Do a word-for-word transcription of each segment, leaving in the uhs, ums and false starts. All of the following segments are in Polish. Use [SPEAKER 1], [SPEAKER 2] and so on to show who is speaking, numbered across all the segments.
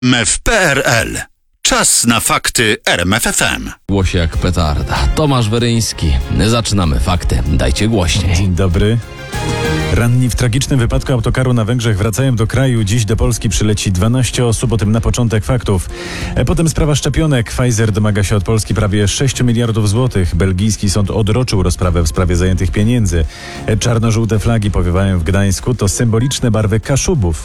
[SPEAKER 1] M F P R L. Czas na fakty R M F F M.
[SPEAKER 2] Głosie jak petarda. Tomasz Weryński. Zaczynamy fakty. Dajcie głośniej.
[SPEAKER 3] Dzień dobry. Ranni w tragicznym wypadku autokaru na Węgrzech wracają do kraju. Dziś do Polski przyleci dwanaście osób, o tym na początek faktów. Potem sprawa szczepionek. Pfizer domaga się od Polski prawie sześć miliardów złotych. Belgijski sąd odroczył rozprawę w sprawie zajętych pieniędzy. Czarno-żółte flagi powiewają w Gdańsku. To symboliczne barwy Kaszubów.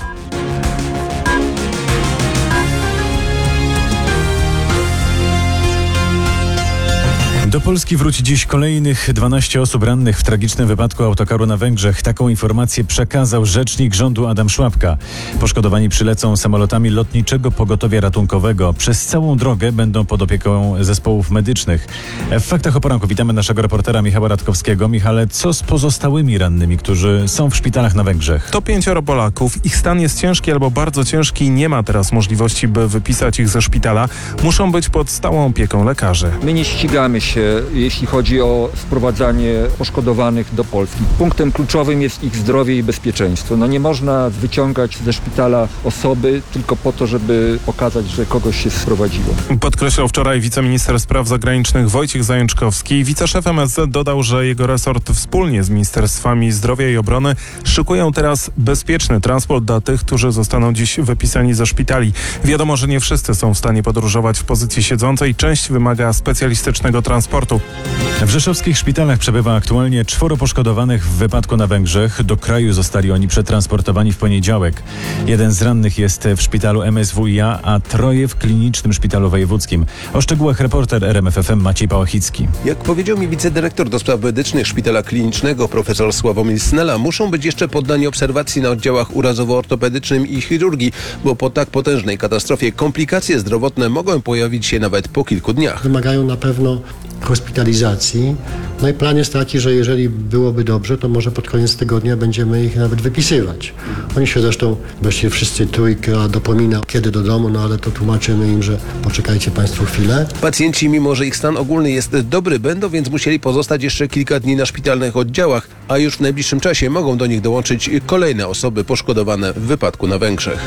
[SPEAKER 3] Do Polski wróci dziś kolejnych dwanaście osób rannych w tragicznym wypadku autokaru na Węgrzech. Taką informację przekazał rzecznik rządu Adam Szłapka. Poszkodowani przylecą samolotami lotniczego pogotowia ratunkowego. Przez całą drogę będą pod opieką zespołów medycznych. W Faktach o Poranku witamy naszego reportera Michała Radkowskiego. Michale, co z pozostałymi rannymi, którzy są w szpitalach na Węgrzech?
[SPEAKER 4] To pięcioro Polaków. Ich stan jest ciężki albo bardzo ciężki i nie ma teraz możliwości, by wypisać ich ze szpitala. Muszą być pod stałą opieką lekarzy.
[SPEAKER 5] My nie ścigamy się, jeśli chodzi o sprowadzanie poszkodowanych do Polski. Punktem kluczowym jest ich zdrowie i bezpieczeństwo. No nie można wyciągać ze szpitala osoby tylko po to, żeby pokazać, że kogoś się sprowadziło.
[SPEAKER 4] Podkreślał wczoraj wiceminister spraw zagranicznych Wojciech Zajączkowski. Wiceszef M S Z dodał, że jego resort wspólnie z Ministerstwami Zdrowia i Obrony szykują teraz bezpieczny transport dla tych, którzy zostaną dziś wypisani ze szpitali. Wiadomo, że nie wszyscy są w stanie podróżować w pozycji siedzącej. Część wymaga specjalistycznego transportu.
[SPEAKER 3] W rzeszowskich szpitalach przebywa aktualnie czworo poszkodowanych w wypadku na Węgrzech. Do kraju zostali oni przetransportowani w poniedziałek. Jeden z rannych jest w szpitalu M S W i A, a troje w klinicznym szpitalu wojewódzkim. O szczegółach reporter R M F F M Maciej Pałachicki.
[SPEAKER 6] Jak powiedział mi wicedyrektor do spraw medycznych szpitala klinicznego profesor Sławomir Snela, muszą być jeszcze poddani obserwacji na oddziałach urazowo-ortopedycznym i chirurgii, bo po tak potężnej katastrofie komplikacje zdrowotne mogą pojawić się nawet po kilku dniach.
[SPEAKER 7] Wymagają na pewno hospitalizacji. No i plan jest taki, że jeżeli byłoby dobrze, to może pod koniec tygodnia będziemy ich nawet wypisywać. Oni się zresztą właściwie wszyscy trójka dopomina, kiedy do domu, no ale to tłumaczymy im, że poczekajcie Państwo chwilę.
[SPEAKER 6] Pacjenci, mimo że ich stan ogólny jest dobry, będą więc musieli pozostać jeszcze kilka dni na szpitalnych oddziałach, a już w najbliższym czasie mogą do nich dołączyć kolejne osoby poszkodowane w wypadku na Węgrzech.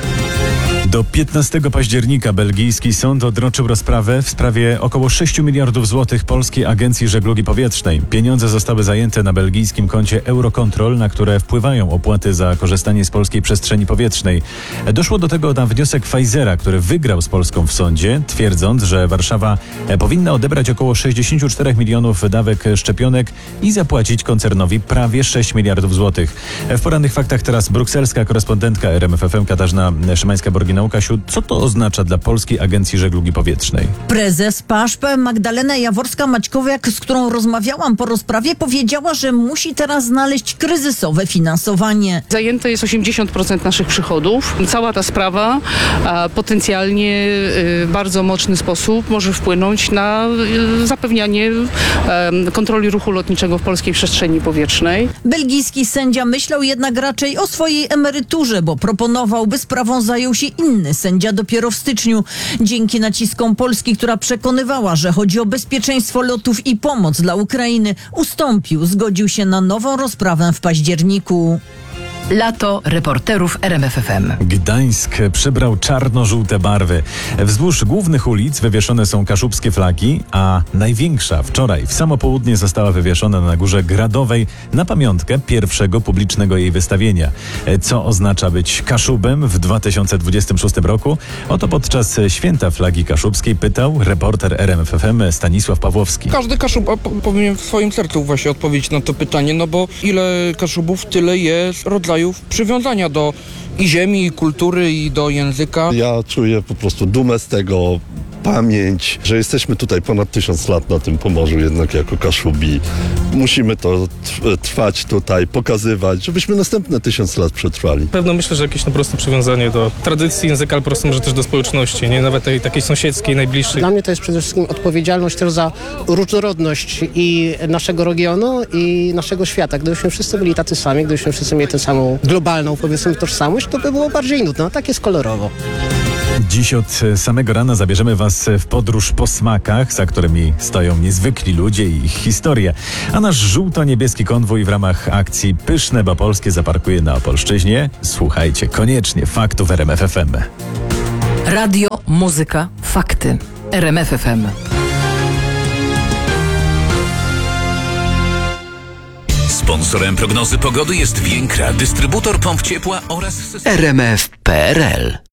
[SPEAKER 3] Do piętnastego października belgijski sąd odroczył rozprawę w sprawie około sześć miliardów złotych Polskiej Agencji Żeglugi Powietrznej. Pieniądze zostały zajęte na belgijskim koncie Eurocontrol, na które wpływają opłaty za korzystanie z polskiej przestrzeni powietrznej. Doszło do tego na wniosek Pfizera, który wygrał z Polską w sądzie, twierdząc, że Warszawa powinna odebrać około sześćdziesiąt cztery milionów dawek szczepionek i zapłacić koncernowi prawie sześć miliardów złotych. W porannych faktach teraz brukselska korespondentka R M F F M Katarzyna Szymańska-Borgina. Kasiu, co to oznacza dla Polskiej Agencji Żeglugi Powietrznej?
[SPEAKER 8] Prezes P A Ż P Magdalena Jaworska-Maćkowiak, z którą rozmawiałam po rozprawie, powiedziała, że musi teraz znaleźć kryzysowe finansowanie.
[SPEAKER 9] Zajęte jest osiemdziesiąt procent naszych przychodów. Cała ta sprawa a, potencjalnie y, bardzo mocny sposób może wpłynąć na y, zapewnianie y, kontroli ruchu lotniczego w polskiej przestrzeni powietrznej.
[SPEAKER 8] Belgijski sędzia myślał jednak raczej o swojej emeryturze, bo proponował, by sprawą zajął się inny sędzia dopiero w styczniu. Dzięki naciskom Polski, która przekonywała, że chodzi o bezpieczeństwo lotów i pomoc dla Ukrainy, ustąpił, zgodził się na nową rozprawę w październiku.
[SPEAKER 10] Lato reporterów R M F F M.
[SPEAKER 3] Gdańsk przybrał czarno-żółte barwy. Wzdłuż głównych ulic wywieszone są kaszubskie flagi, a największa wczoraj w samo południe została wywieszona na Górze Gradowej na pamiątkę pierwszego publicznego jej wystawienia. Co oznacza być Kaszubem w dwa tysiące dwudziestym szóstym roku? Oto podczas święta flagi kaszubskiej pytał reporter R M F F M Stanisław Pawłowski.
[SPEAKER 11] Każdy Kaszub powinien w swoim sercu właśnie odpowiedzieć na to pytanie, no bo ile Kaszubów, tyle jest rodzajów przywiązania do i ziemi, i kultury, i do języka.
[SPEAKER 12] Ja czuję po prostu dumę z tego, pamięć, że jesteśmy tutaj ponad tysiąc lat na tym Pomorzu, jednak jako Kaszubi. Musimy to trwać tutaj, pokazywać, żebyśmy następne tysiąc lat przetrwali.
[SPEAKER 13] Pewno myślę, że jakieś po prostu przywiązanie do tradycji języka, ale po prostu może też do społeczności, nie? Nawet tej takiej sąsiedzkiej, najbliższej.
[SPEAKER 14] Dla mnie to jest przede wszystkim odpowiedzialność też za różnorodność i naszego regionu, i naszego świata. Gdybyśmy wszyscy byli tacy sami, gdybyśmy wszyscy mieli tę samą globalną, powiedzmy, tożsamość, to by było bardziej nudno, a tak jest kolorowo.
[SPEAKER 3] Dziś od samego rana zabierzemy Was w podróż po smakach, za którymi stoją niezwykli ludzie i ich historie. A nasz żółto-niebieski konwój w ramach akcji Pyszne, bo polskie zaparkuje na Opolszczyźnie. Słuchajcie koniecznie faktów R M F F M.
[SPEAKER 10] Radio, muzyka, fakty. R M F F M.
[SPEAKER 15] Sponsorem prognozy pogody jest Więkra, dystrybutor pomp ciepła oraz system
[SPEAKER 16] R M F kropka P R L